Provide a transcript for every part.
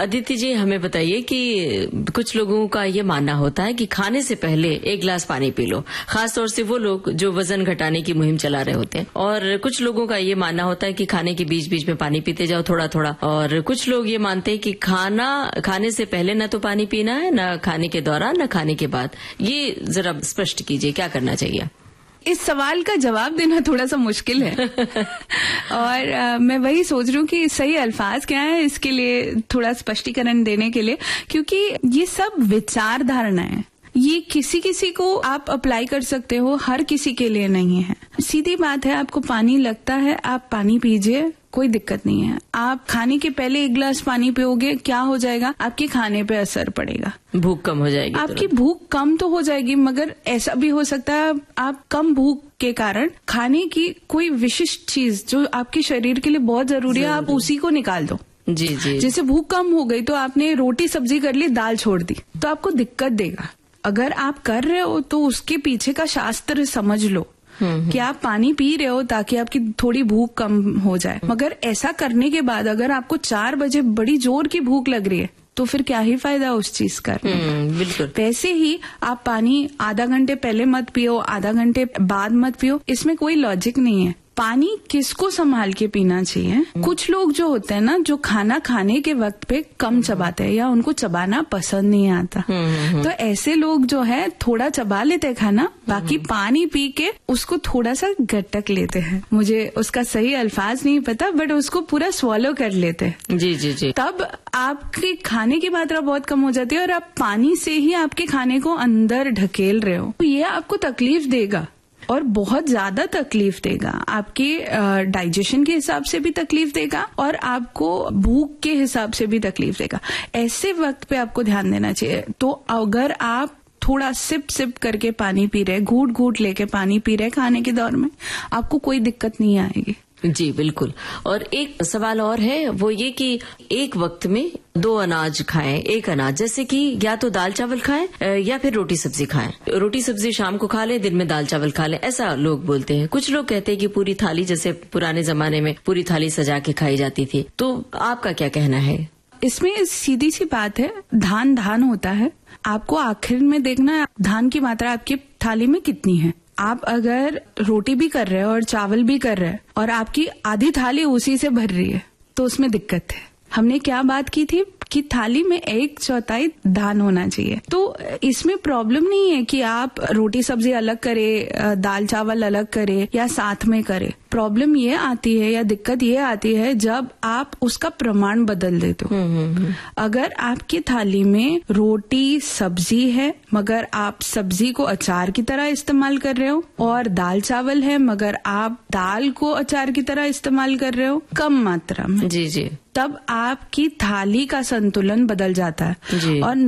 अदिति जी, हमें बताइए कि कुछ लोगों का ये मानना होता है कि खाने से पहले 1 गिलास पानी पी लो, खासतौर से वो लोग जो वजन घटाने की मुहिम चला रहे होते हैं। और कुछ लोगों का ये मानना होता है कि खाने के बीच बीच में पानी पीते जाओ थोड़ा थोड़ा। और कुछ लोग ये मानते हैं कि खाना खाने से पहले न तो पानी पीना है, न खाने के दौरान, न खाने के बाद। ये जरा स्पष्ट कीजिए, क्या करना चाहिए? इस सवाल का जवाब देना थोड़ा सा मुश्किल है और मैं वही सोच रही हूँ कि सही अल्फाज क्या है इसके लिए थोड़ा स्पष्टीकरण देने के लिए, क्योंकि ये सब विचार धारणा है। ये किसी किसी को आप अप्लाई कर सकते हो, हर किसी के लिए नहीं है। सीधी बात है, आपको पानी लगता है, आप पानी पीजिए, कोई दिक्कत नहीं है। आप खाने के पहले 1 गिलास पानी पियोगे, क्या हो जाएगा? आपके खाने पे असर पड़ेगा, भूख कम हो जाएगी। आपकी भूख कम तो हो जाएगी, मगर ऐसा भी हो सकता है आप कम भूख के कारण खाने की कोई विशिष्ट चीज जो आपके शरीर के लिए बहुत जरूरी है, आप उसी को निकाल दो। जी जी। जैसे भूख कम हो गई तो आपने रोटी सब्जी कर ली, दाल छोड़ दी, तो आपको दिक्कत देगा। अगर आप कर रहे हो तो उसके पीछे का शास्त्र समझ लो कि आप पानी पी रहे हो ताकि आपकी थोड़ी भूख कम हो जाए। मगर ऐसा करने के बाद अगर आपको 4 बजे बड़ी जोर की भूख लग रही है तो फिर क्या ही फायदा उस चीज का। बिल्कुल। वैसे ही आप पानी आधा घंटे पहले मत पियो, आधा घंटे बाद मत पियो, इसमें कोई लॉजिक नहीं है। पानी किसको संभाल के पीना चाहिए। कुछ लोग जो होते हैं ना, जो खाना खाने के वक्त पे कम चबाते हैं या उनको चबाना पसंद नहीं आता, तो ऐसे लोग जो है थोड़ा चबा लेते हैं खाना, बाकी पानी पी के उसको थोड़ा सा गट्टक लेते हैं। मुझे उसका सही अल्फाज नहीं पता, बट उसको पूरा स्वॉलो कर लेते हैं। जी जी जी। तब आपके खाने की मात्रा बहुत कम हो जाती है और आप पानी से ही आपके खाने को अंदर ढकेल रहे हो। ये आपको तकलीफ देगा और बहुत ज्यादा तकलीफ देगा। आपके डाइजेशन के हिसाब से भी तकलीफ देगा और आपको भूख के हिसाब से भी तकलीफ देगा। ऐसे वक्त पे आपको ध्यान देना चाहिए। तो अगर आप थोड़ा सिप सिप करके पानी पी रहे, घूट घूट लेके पानी पी रहे खाने के दौर में, आपको कोई दिक्कत नहीं आएगी। जी बिल्कुल। और एक सवाल और है, वो ये कि एक वक्त में 2 अनाज खाएं, एक अनाज, जैसे कि या तो दाल चावल खाएं या फिर रोटी सब्जी खाएं। रोटी सब्जी शाम को खा लें, दिन में दाल चावल खा लें, ऐसा लोग बोलते हैं। कुछ लोग कहते हैं कि पूरी थाली, जैसे पुराने जमाने में पूरी थाली सजा के खाई जाती थी। तो आपका क्या कहना है? इसमें सीधी सी बात है, धान धान होता है। आपको आखिर में देखना है धान की मात्रा आपकी थाली में कितनी है। आप अगर रोटी भी कर रहे हो और चावल भी कर रहे हैं और आपकी आधी थाली उसी से भर रही है, तो उसमें दिक्कत है। हमने क्या बात की थी कि थाली में 1/4 धान होना चाहिए। तो इसमें प्रॉब्लम नहीं है कि आप रोटी सब्जी अलग करे, दाल चावल अलग करे या साथ में करे। प्रॉब्लम ये आती है या दिक्कत ये आती है जब आप उसका प्रमाण बदल देते हो। अगर आपकी थाली में रोटी सब्जी है मगर आप सब्जी को अचार की तरह इस्तेमाल कर रहे हो, और दाल चावल है मगर आप दाल को अचार की तरह इस्तेमाल कर रहे हो कम मात्रा में, जी जी, तब आपकी थाली का संतुलन बदल जाता है। जी। और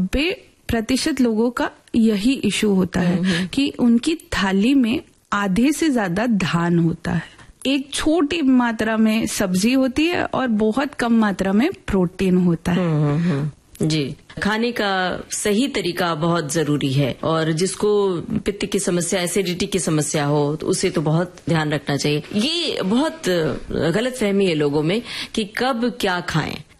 90% लोगों का यही इशू होता है कि उनकी थाली में आधे से ज्यादा धान होता है, एक छोटी मात्रा में सब्जी होती है और बहुत कम मात्रा में प्रोटीन होता है। जी, खाने का सही तरीका बहुत जरूरी है, और जिसको पित्त की समस्या, एसिडिटी की समस्या हो, तो उसे तो बहुत ध्यान रखना चाहिए। ये बहुत गलतफहमी है लोगों में कि कब क्या खाएं।